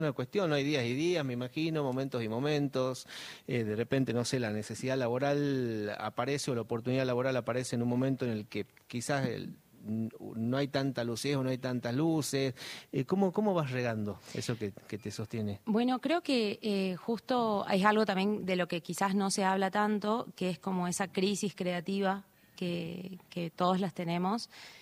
una cuestión, ¿no? Hay días y días, me imagino, momentos y momentos, de repente, no sé, la necesidad laboral aparece o la oportunidad laboral aparece en un momento en el que quizás no hay tanta lucidez o no hay tantas luces. ¿Cómo vas regando eso que te sostiene? Bueno, creo que justo es algo también de lo que quizás no se habla tanto, que es como esa crisis creativa que todos las tenemos.